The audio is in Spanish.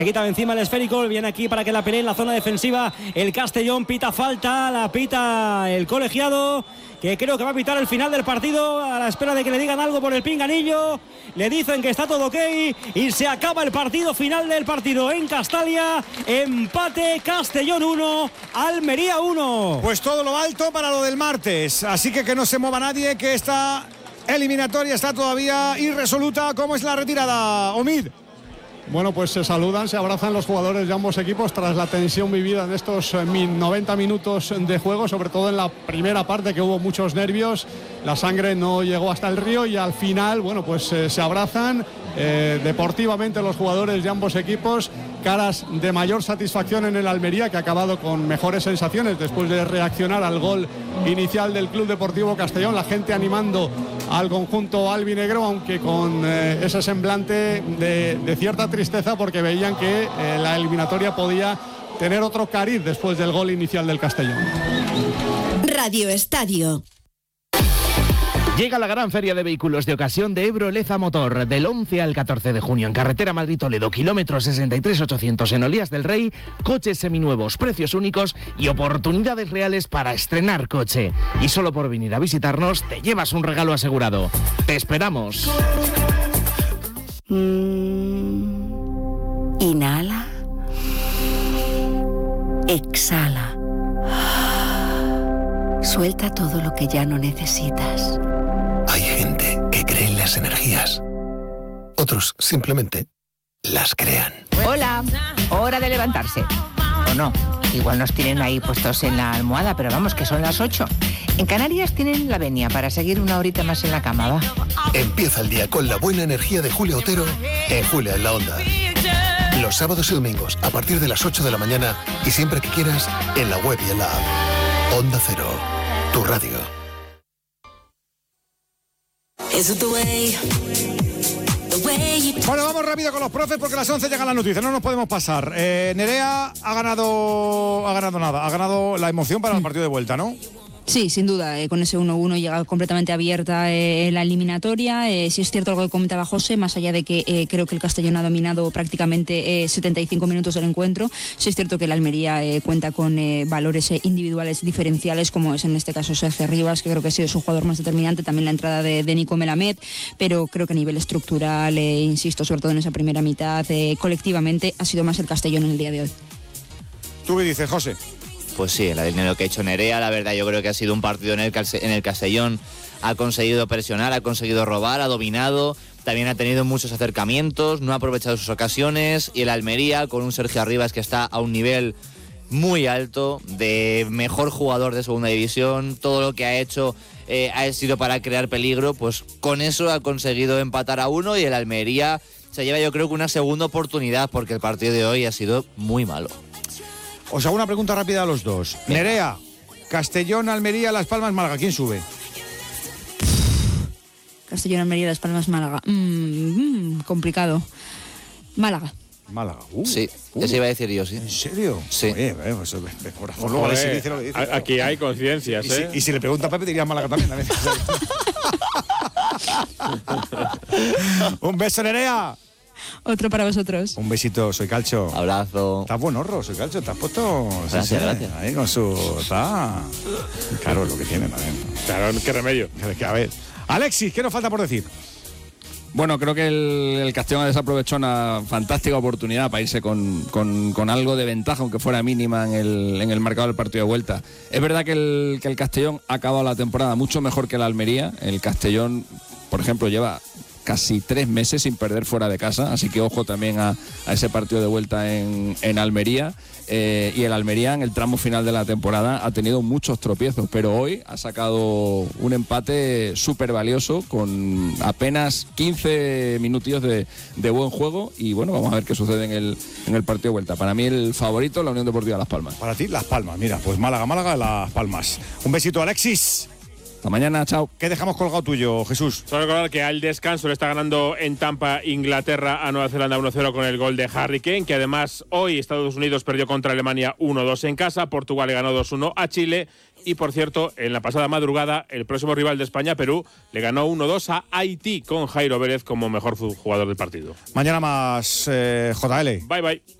Quita encima el esférico, viene aquí para que la pelee en la zona defensiva el Castellón, pita falta, la pita el colegiado, que creo que va a pitar el final del partido a la espera de que le digan algo por el pinganillo. Le dicen que está todo ok y se acaba el partido, final del partido en Castalia, empate, Castellón 1, Almería 1. Pues todo lo alto para lo del martes, así que no se mueva nadie, que esta eliminatoria está todavía irresoluta. ¿Cómo es la retirada, Omid? Bueno, pues se saludan, se abrazan los jugadores de ambos equipos tras la tensión vivida en estos 90 minutos de juego, sobre todo en la primera parte, que hubo muchos nervios, la sangre no llegó hasta el río y al final, bueno, pues se abrazan deportivamente los jugadores de ambos equipos, caras de mayor satisfacción en el Almería, que ha acabado con mejores sensaciones después de reaccionar al gol inicial del Club Deportivo Castellón, la gente animando al conjunto albinegro, aunque con ese semblante de cierta tristeza, porque veían que la eliminatoria podía tener otro cariz después del gol inicial del Castellón. Radio Estadio. Llega la gran feria de vehículos de ocasión de Ebro Leza Motor, del 11 al 14 de junio en carretera Madrid-Toledo, kilómetro 63.800 en Olías del Rey, coches seminuevos, precios únicos y oportunidades reales para estrenar coche. Y solo por venir a visitarnos te llevas un regalo asegurado. ¡Te esperamos! Inhala. Exhala. Suelta todo lo que ya no necesitas. Hay gente que cree en las energías. Otros simplemente las crean. Hola, hora de levantarse. O no, igual nos tienen ahí puestos en la almohada, pero vamos, que son las 8. En Canarias tienen la venia para seguir una horita más en la cama, ¿va? Empieza el día con la buena energía de Julia Otero en Julia en la Onda. Los sábados y domingos a partir de las 8 de la mañana y siempre que quieras en la web y en la app. Onda Cero, tu radio. Bueno, vamos rápido con los profes porque a las 11 llegan las noticias, no nos podemos pasar. Nerea ha ganado nada, ha ganado la emoción para el partido de vuelta, ¿no? Sí, sin duda, con ese 1-1 llega completamente abierta la eliminatoria. Sí es cierto algo que comentaba José, más allá de que creo que el Castellón ha dominado prácticamente 75 minutos del encuentro. Sí es cierto que la Almería cuenta con valores individuales diferenciales, como es en este caso Sergio Rivas, que creo que ha sido su jugador más determinante, también la entrada de Nico Melamed, pero creo que a nivel estructural, insisto, sobre todo en esa primera mitad, colectivamente ha sido más el Castellón en el día de hoy. ¿Tú qué dices, José? Pues sí, en lo que ha hecho Nerea, la verdad yo creo que ha sido un partido en el Castellón ha conseguido presionar, ha conseguido robar, ha dominado, también ha tenido muchos acercamientos, no ha aprovechado sus ocasiones, y el Almería con un Sergio Arribas que está a un nivel muy alto, de mejor jugador de segunda división, todo lo que ha hecho ha sido para crear peligro, pues con eso ha conseguido empatar a 1 y el Almería se lleva yo creo que una segunda oportunidad porque el partido de hoy ha sido muy malo. Os hago una pregunta rápida a los dos. Venga. Nerea, Castellón, Almería, Las Palmas, Málaga. ¿Quién sube? Castellón, Almería, Las Palmas, Málaga. Complicado. Málaga. Sí, eso iba a decir yo, sí. ¿En serio? Sí. Oye, pues, luego dice lo que dice. Aquí hay conciencias, ¿eh? Y si le pregunta a Pepe, diría Málaga también. Un beso, Nerea. Otro para vosotros. Un besito, Soy Calcho. Abrazo. Estás buen horro, Soy Calcho. Te has puesto... Gracias. Ahí con su... Está... Claro, es lo que tiene también. Claro, qué remedio. A ver. Alexis, ¿qué nos falta por decir? Bueno, creo que el Castellón ha desaprovechado una fantástica oportunidad para irse con algo de ventaja, aunque fuera mínima en el marcador del partido de vuelta. Es verdad que el Castellón ha acabado la temporada mucho mejor que el Almería. El Castellón, por ejemplo, lleva casi 3 meses sin perder fuera de casa, así que ojo también a ese partido de vuelta en Almería. Y el Almería en el tramo final de la temporada ha tenido muchos tropiezos, pero hoy ha sacado un empate súper valioso con apenas 15 minutillos de buen juego y bueno, vamos a ver qué sucede en el partido de vuelta. Para mí el favorito, la Unión Deportiva Las Palmas. Para ti, Las Palmas. Mira, pues Málaga, Las Palmas. Un besito, Alexis. Hasta mañana, chao. ¿Qué dejamos colgado tuyo, Jesús? Solo recordar que al descanso le está ganando en Tampa Inglaterra a Nueva Zelanda 1-0 con el gol de Harry Kane, que además hoy Estados Unidos perdió contra Alemania 1-2 en casa, Portugal le ganó 2-1 a Chile y, por cierto, en la pasada madrugada el próximo rival de España, Perú, le ganó 1-2 a Haití con Jairo Vélez como mejor jugador del partido. Mañana más, JL. Bye, bye.